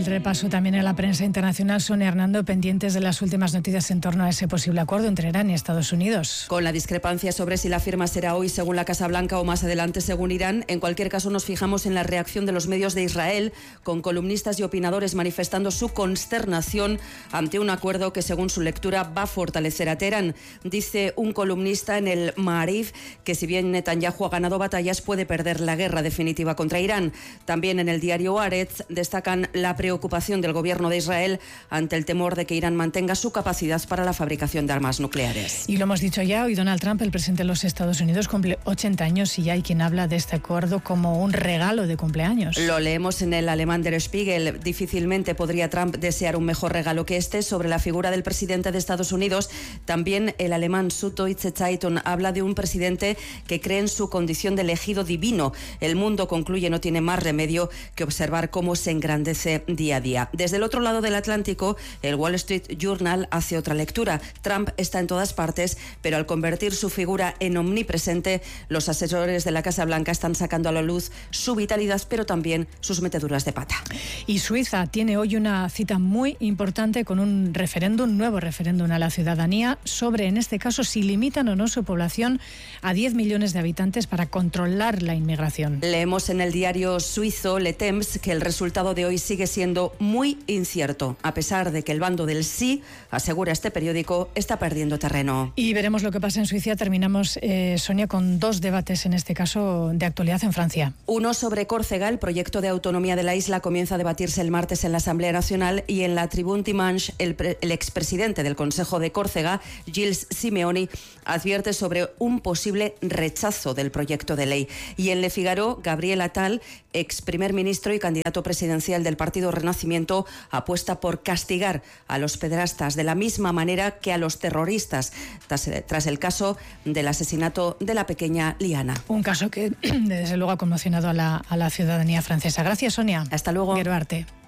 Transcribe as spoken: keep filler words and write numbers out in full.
repaso también a la prensa internacional. Sonia Hernando, pendientes de las últimas noticias en torno a ese posible acuerdo entre Irán y Estados Unidos. Con la discrepancia sobre si la firma será hoy según la Casa Blanca o más adelante según Irán, en cualquier caso nos fijamos en la reacción de los medios de Israel, con columnistas y opinadores manifestando su consternación ante un acuerdo que según su lectura va a fortalecer a Teherán. Dice un columnista en el Ma'arif que si bien Netanyahu ha ganado batallas, puede perder la guerra definitiva contra Irán. También en el diario Haaretz destacan la preocupación del gobierno de Israel ante el temor de que Irán mantenga su capacidad para la fabricación de armas nucleares. Y lo hemos dicho ya, hoy Donald Trump, el presidente de los Estados Unidos, cumple ochenta años y ya hay quien habla de este acuerdo como un regalo de cumpleaños. Lo leemos en el alemán Der Spiegel. Difícilmente podría Trump desear un mejor regalo que este sobre la figura del presidente de Estados Unidos. También el alemán Süddeutsche Zeitung habla de un presidente que cree en su condición de elegido divino. El mundo, concluye, no tiene más remedio que observar cómo se engrandece día a día. Desde el otro lado del Atlántico, el Wall Street Journal hace otra lectura. Trump está en todas partes, pero al convertir su figura en omnipresente, los asesores de la Casa Blanca están sacando a la luz su vitalidad, pero también sus meteduras de pata. Y Suiza tiene hoy una cita muy importante con un referéndum, nuevo referéndum a la ciudadanía, sobre, en este caso, si limitan o no su población a diez millones de habitantes para controlar la inmigración. Leemos en el diario suizo Le Temps que el resultado de hoy sigue siendo muy incierto, a pesar de que el bando del sí, asegura este periódico, está perdiendo terreno. Y veremos lo que pasa en Suiza. Terminamos, eh, Sonia, con dos debates, en este caso, de actualidad en Francia. Uno sobre Córcega. El proyecto de autonomía de la isla comienza a debatirse el martes en la Asamblea Nacional y en la Tribune Dimanche el, pre- el expresidente del Consejo de Córcega, Gilles Simeoni, advierte sobre un posible rechazo del proyecto de ley. Y en Le Figaro, Gabriel Attal, ex primer ministro y candidato presidencial del Partido Renacimiento, apuesta por castigar a los pederastas de la misma manera que a los terroristas, tras, tras el caso del asesinato de la pequeña Liana. Un caso que, desde luego, ha conmocionado a la, a la ciudadanía francesa. Gracias, Sonia. Hasta luego. Gero Arte.